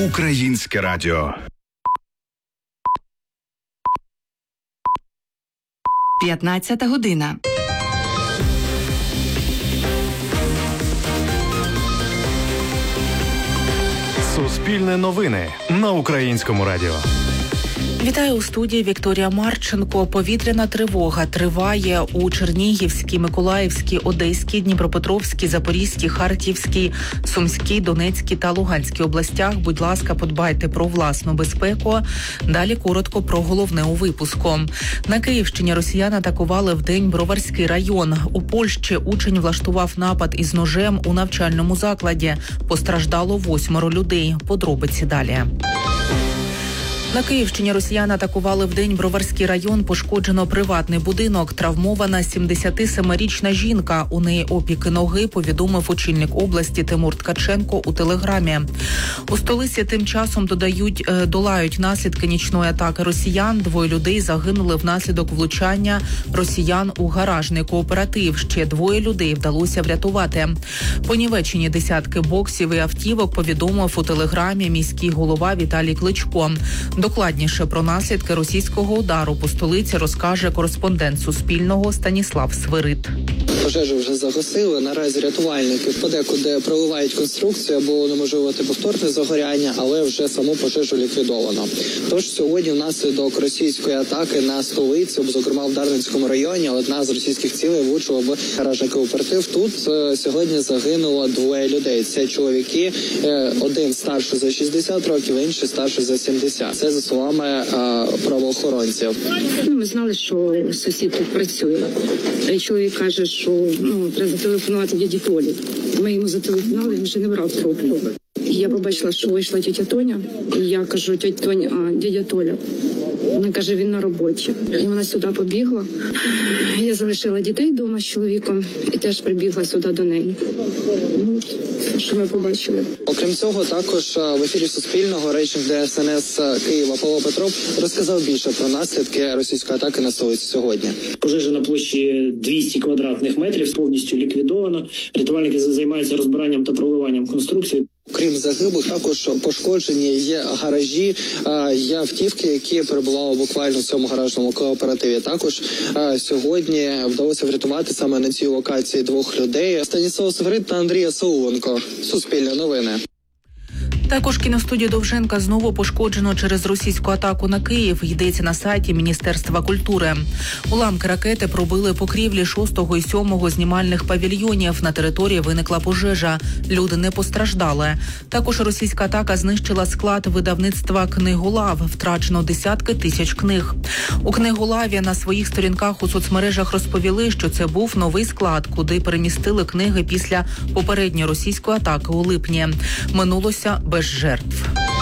Українське радіо. 15 година. Суспільне новини на Українському радіо. Вітаю у студії Вікторія Марченко. Повітряна тривога триває у Чернігівській, Миколаївській, Одеській, Дніпропетровській, Запорізькій, Харківській, Сумській, Донецькій та Луганській областях. Будь ласка, подбайте про власну безпеку. Далі коротко про головне у випуску. На Київщині росіяни атакували вдень Броварський район. У Польщі учень влаштував напад із ножем у навчальному закладі. Постраждало 8 людей. Подробиці далі. На Київщині росіяни атакували вдень Броварський район, пошкоджено приватний будинок, травмована 77-річна жінка. У неї опіки ноги, повідомив очільник області Тимур Ткаченко у телеграмі. У столиці тим часом долають наслідки нічної атаки росіян. 2 людей загинули внаслідок влучання росіян у гаражний кооператив. Ще 2 людей вдалося врятувати. Понівечені десятки боксів і автівок, повідомив у телеграмі міський голова Віталій Кличко. Докладніше про наслідки російського удару по столиці розкаже кореспондент Суспільного Станіслав Свирид. Пожежу вже загасили. Наразі рятувальники подекуди проливають конструкцію, аби унеможливити повторне загоряння, але вже саму пожежу ліквідовано. Тож сьогодні внаслідок російської атаки на столицю, зокрема в Дарницькому районі, одна з російських цілей влучила в гаражний кооператив. Тут сьогодні загинуло 2 людей. Це чоловіки, один старший за 60 років, інший старший за 70. Це за словами правоохоронців. Ми знали, що сусід тут працює. Чоловік каже, що треба зателефонувати дяді Толі. Ми йому зателефонували, він вже не брав трубку. Я побачила, що вийшла тітя Тоня. І я кажу, тітя Тоня, дядя Толя. Вона каже, він на роботі. І вона сюди побігла. Я залишила дітей вдома з чоловіком і теж прибігла сюди до неї. Що ми побачили. Окрім цього, також в ефірі Суспільного речник ДСНС Києва Павло Петров розказав більше про наслідки російської атаки на столицю сьогодні. Пожежа на площі 200 квадратних метрів повністю ліквідована. Рятувальники займаються розбиранням та проливанням конструкції. Крім загиблих, також пошкоджені є гаражі, є автівки, які перебували буквально в цьому гаражному кооперативі. Також сьогодні вдалося врятувати саме на цій локації 2 людей. Станіслав Свирид та Андрій Соловенко. Суспільне новини. Також кіностудію Довженка знову пошкоджено через російську атаку на Київ. Йдеться на сайті Міністерства культури. Уламки ракети пробили покрівлі 6-го і 7-го знімальних павільйонів. На території виникла пожежа. Люди не постраждали. Також російська атака знищила склад видавництва «Книголав». Втрачено десятки тисяч книг. У «Книголаві» на своїх сторінках у соцмережах розповіли, що це був новий склад, куди перемістили книги після попередньої російської атаки у липні. Минулося без жертв.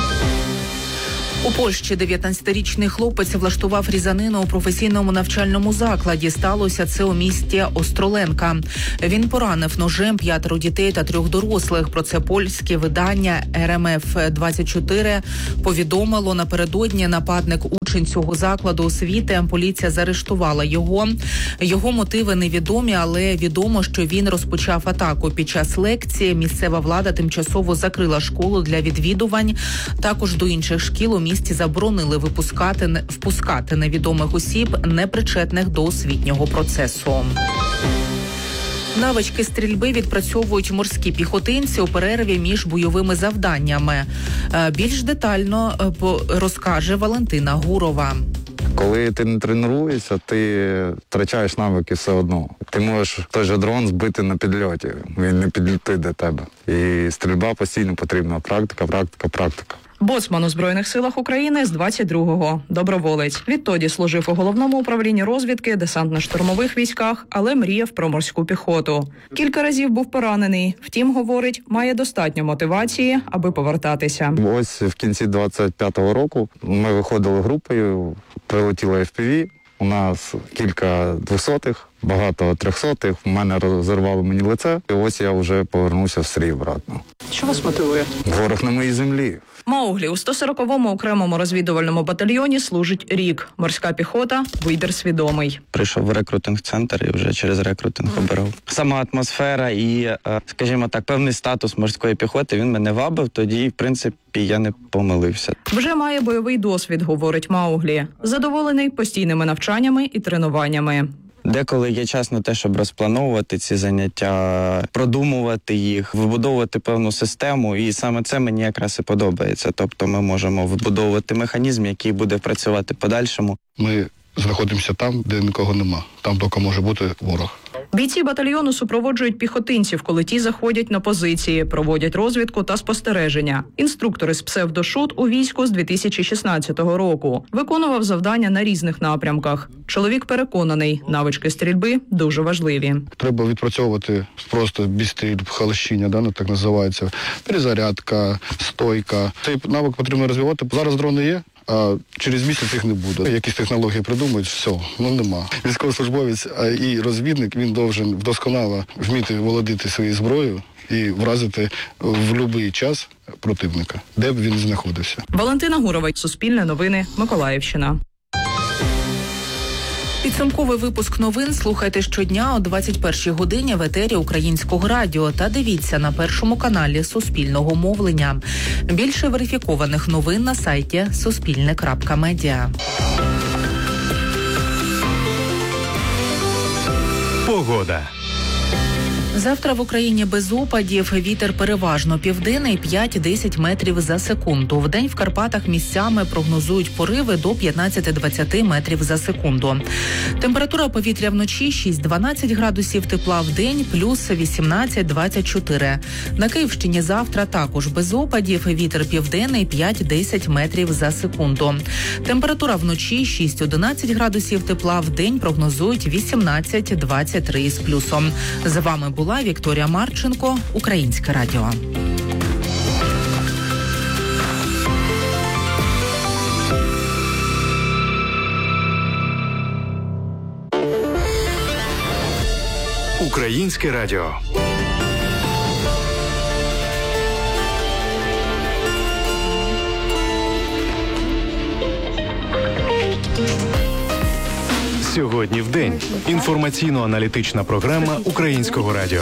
У Польщі 19-річний хлопець влаштував різанину у професійному навчальному закладі. Сталося це у місті Остроленка. Він поранив ножем 5 дітей та 3 дорослих. Про це польське видання РМФ-24 повідомило. Напередодні нападник учень цього закладу освіти. Поліція заарештувала його. Його мотиви невідомі, але відомо, що він розпочав атаку. Під час лекції місцева влада тимчасово закрила школу для відвідувань. Також до інших шкіл у місті заборонили впускати невідомих осіб, непричетних до освітнього процесу. Навички стрільби відпрацьовують морські піхотинці у перерві між бойовими завданнями. Більш детально розкаже Валентина Гурова. Коли ти не тренуєшся, ти втрачаєш навики все одно. Ти можеш той же дрон збити на підльоті, він не підлетить до тебе. І стрільба постійно потрібна. Практика. Боцман у Збройних силах України з 22-го. Доброволець. Відтоді служив у головному управлінні розвідки, десантно-штурмових військах, але мріяв про морську піхоту. Кілька разів був поранений. Втім, говорить, має достатньо мотивації, аби повертатися. Ось в кінці 25-го року ми виходили групою, прилетіло FPV. У нас кілька 200-х багато 300-х, в мене розірвало мені лице, і ось я вже повернувся в стрій обратно. Що вас мотивує? Ворог на моїй землі. Мауглі у 140-му окремому розвідувальному батальйоні служить рік. Морська піхота – вибір свідомий. Прийшов в рекрутинг-центр і вже через рекрутинг обирав. Сама атмосфера і, скажімо так, певний статус морської піхоти, він мене вабив, тоді, в принципі, я не помилився. Вже має бойовий досвід, говорить Мауглі. Задоволений постійними навчаннями і тренуваннями. Деколи є час на те, щоб розплановувати ці заняття, продумувати їх, вибудовувати певну систему, і саме це мені якраз і подобається. Тобто ми можемо вибудовувати механізм, який буде працювати в подальшому. Ми знаходимося там, де нікого нема. Там тільки може бути ворог. Бійці батальйону супроводжують піхотинців, коли ті заходять на позиції, проводять розвідку та спостереження. Інструктор із псевдошут у війську з 2016 року. Виконував завдання на різних напрямках. Чоловік переконаний, навички стрільби дуже важливі. Треба відпрацьовувати просто безстрільб, холощіння, да, так називається, перезарядка, стойка. Цей навик потрібно розвивати. Зараз дрони є, а через місяць їх не буде. Якісь технології придумають, все, нема. Військовослужбовець і розвідник, він повинен вдосконало вміти володіти своєю зброєю і вразити в будь-який час противника, де б він знаходився. Валентина Гурова, Суспільне новини, Миколаївщина. Підсумковий випуск новин слухайте щодня о 21-й годині в етері Українського радіо та дивіться на першому каналі Суспільного мовлення. Більше верифікованих новин на сайті Суспільне.Медіа. Погода. Завтра в Україні без опадів, вітер переважно південний 5-10 метрів за секунду. Вдень в Карпатах місцями прогнозують пориви до 15-20 метрів за секунду. Температура повітря вночі 6-12 градусів тепла, вдень плюс 18-24. На Київщині завтра також без опадів, вітер південний 5-10 метрів за секунду. Температура вночі 6-11 градусів тепла, вдень прогнозують 18-23 з плюсом. З вами була Вікторія Марченко, Українське радіо. Українське радіо. Сьогодні в день. Інформаційно-аналітична програма Українського радіо.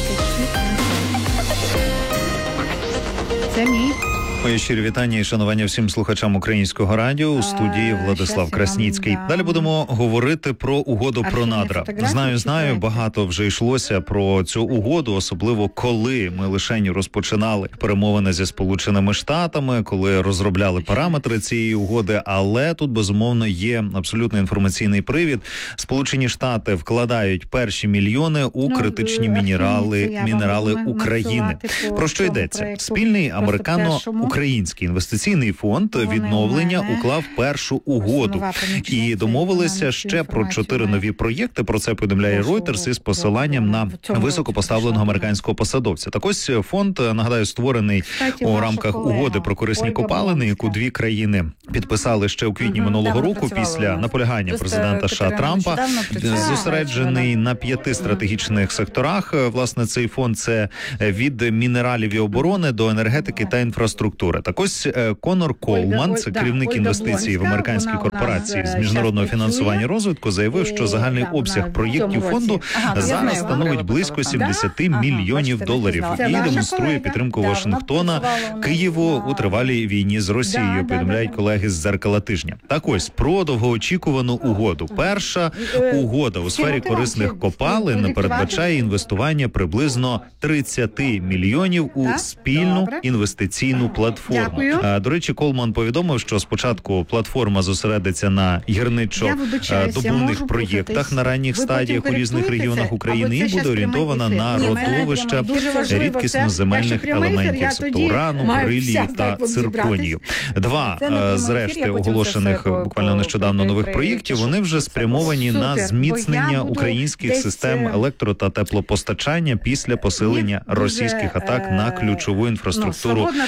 Це мій. Мої щирі вітання і шанування всім слухачам Українського радіо. У студії Владислав Красніцький. Далі будемо говорити про угоду про надра. Знаю, багато вже йшлося про цю угоду, особливо коли ми лишень розпочинали перемовини зі Сполученими Штатами, коли розробляли параметри цієї угоди, але тут, безумовно, є абсолютно інформаційний привід. Сполучені Штати вкладають перші мільйони у критичні мінерали України. Про що йдеться? Спільний американо-український інвестиційний фонд відновлення уклав першу угоду і домовилися ще про 4 нові проєкти. Про це повідомляє Reuters із посиланням на високопоставленого американського посадовця. Так ось фонд, нагадаю, створений у рамках угоди про корисні копалини, яку 2 країни підписали ще у квітні минулого року після наполягання президента США Трампа. Зосереджений на 5 стратегічних секторах. Власне, цей фонд – це від мінералів і оборони до енергетики та інфраструктури. Так ось Конор Колман, це керівник інвестицій в американській корпорації з міжнародного фінансування і розвитку, заявив, що загальний обсяг проєктів фонду зараз становить близько 70 мільйонів доларів і демонструє підтримку Вашингтона Києву у тривалій війні з Росією, повідомляють колеги з «Дзеркала тижня». Так ось про довгоочікувану угоду. Перша угода у сфері корисних копалин передбачає інвестування приблизно 30 мільйонів у спільну інвестиційну платформу. До речі, Колман повідомив, що спочатку платформа зосередиться на гірничо-добувних проєктах на ранніх стадіях у різних регіонах України і буде орієнтована на родовища рідкісноземельних елементів, тобто урану, берилію та цирконію. 2 з решти оголошених буквально нещодавно нових проєктів, вони вже спрямовані на зміцнення українських систем електро- та теплопостачання після посилення російських атак на ключову інфраструктуру напередодні.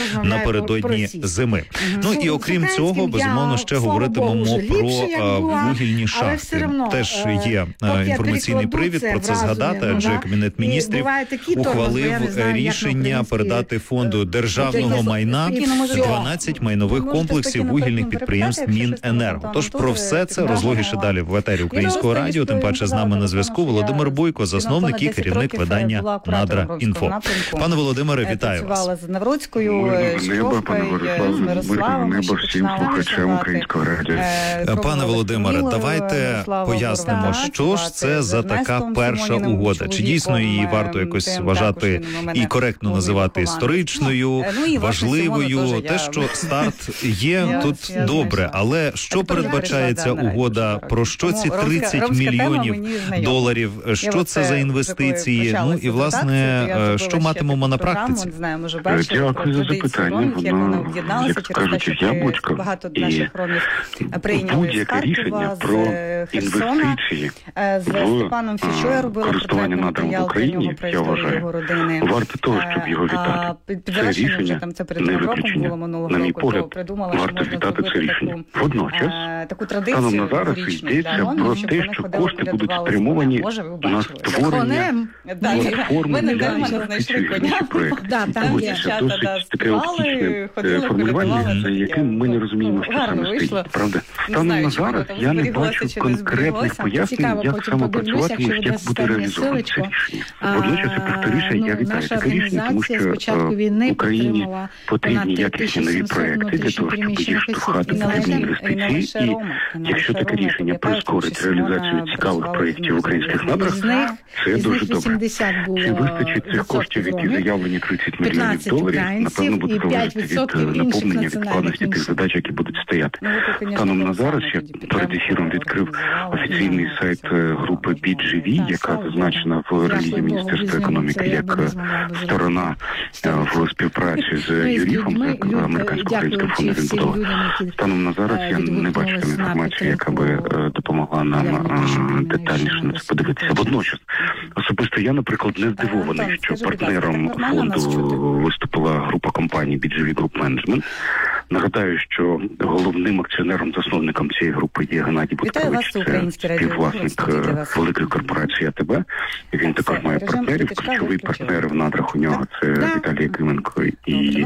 напередодні зими. Ну і окрім цього, безумовно, ще говоритимемо про вугільні шахти. Теж є інформаційний привід про це згадати, адже Кабінет міністрів ухвалив рішення передати фонду державного майна 12 майнових комплексів вугільних підприємств Міненерго. Тож про все це розлогіше далі в етері Українського радіо. Тим паче з нами на зв'язку Володимир Бойко, засновник і керівник видання «Надра.Інфо». Пане Володимире, вітаю вас. З Навроцькою, з Мирославом, всім слухачам Українського радіо. Пане Володимире, давайте пояснимо, що ж це за така перша угода. Чи дійсно її варто якось вважати і коректно називати історичною, важливою? Те, що старт є, тут добре. Але що передбачає ця угода? Про що ці 30 мільйонів доларів? Що це за інвестиції? Ну і, власне, що матимемо на практиці? Дякую за запитання. Воно, як кажуть, із яблучка. І будь-яке рішення про інвестиції в користування надрами в Україні, я вважаю, варто того, щоб його вітати. Це рішення не виключення. На мій погляд, варто вітати це рішення. Водночас, станом на зараз йдеться про те, що кошти будуть спрямовані на створення платформи для інвестиційних проєктів. Це досить таке оптичне формулювання, за яким ми не розуміємо, що саме стоїть. Правда? Станом на зараз я не бачу конкретних пояснень, як саме працюватимуть, як буде реалізовано це рішення. Водночас, я повторюся, я вітаю таке рішення, тому що Україні потрібні якісні нові проекти для того, щоб їх штовхати потрібні інвестиції. І якщо таке рішення прискорить реалізацію цікавих проєктів в українських надрах, це дуже добре. Чи вистачить цих коштів, які заявлені 30 мільйонів доларів, напевно, буде залежати від наповнення, від складності тих задач, які будуть стояти. Станом на зараз я перед ефіром відкрив офіційний сайт групи BGV, яка зазначена в релізі Міністерства економіки як сторона в співпраці з ЮРІФом, з Американсько-Українським фондом відбудови. Станом на зараз я не бачу там інформації, яка би допомогла нам детальніше на це подивитися. Водночас, особисто я, наприклад, не здивований, що партнером фонду виступила група компаній BGV Group Management. Нагадаю, що головним акціонером-засновником цієї групи є Геннадій Буткович, це співвласник великої корпорації АТБ. Він також має партнерів. Ключовий партнер в надрах у нього це Віталій Якименко і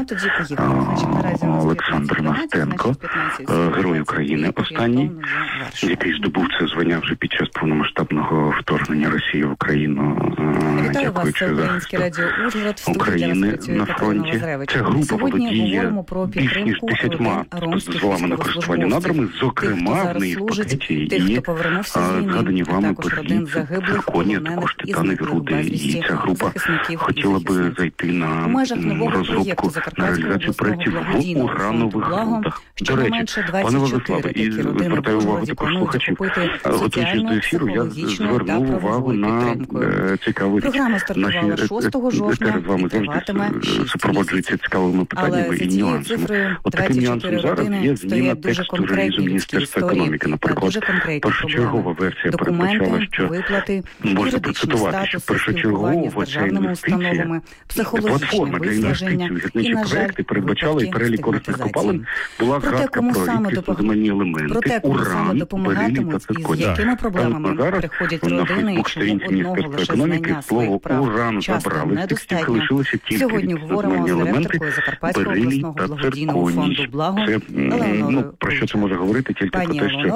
Олександр Настенко, герой України останній, який здобув це звання вже під час повномасштабного вторгнення Росії в Україну, дякуючи захисту України на фронті. Ця група володіє більш ніж 10 дозволами на користування надрами, зокрема в неї в пакеті і згадані вами перехідні цирконія, також титанові руди. І ця група хотіла би зайти на розробку, на реалізацію проєктів в уранових рудах. До речі, пане Владиславе, і звертаю увагу також слухачів, готуючись до ефіру, я звернув увагу на цікаву річ. Наші етери з вами завжди супроводжуються цікавими питаннями і нюансами. От таким нюансом зараз є зміна тексту релізу Міністерства економіки. Наприклад, першочергова версія передбачала, що можна процитувати, що першочергово ця інвестиція, платформа для інвестицій у гірничі проекти передбачала і перелік корисних копалин, була згадка про рідкісноземельні елементи, уран, берилій та цирконій. На зараз на Фейсбук-сторінці Міністерства економіки слово «уран» забрали, з текстів лишилося тільки рідкісноземельні елементи, берилій та цирконій. Це, про що це може говорити? Тільки про те, що